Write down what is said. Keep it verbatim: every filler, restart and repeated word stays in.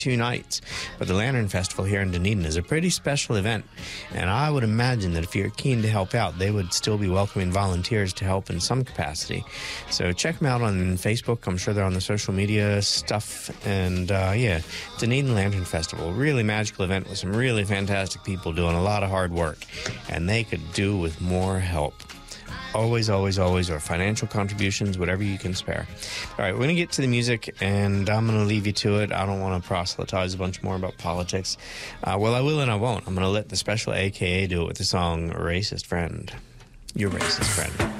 two nights. But the Lantern Festival here in Dunedin is a pretty special event, and I would imagine that if you're keen to help out, they would still be welcoming volunteers to help in some capacity. So check them out on Facebook. I'm sure they're on the social media stuff. And uh, yeah, Dunedin Lantern Festival, really magical event with some really fantastic people doing a lot of hard work, and they could do with more help. Always, always, always, or financial contributions, whatever you can spare. All right, we're going to get to the music, and I'm going to leave you to it. I don't want to proselytize a bunch more about politics. Uh, well, I will and I won't. I'm going to let the special A K A do it with the song Racist Friend. Your Racist Friend.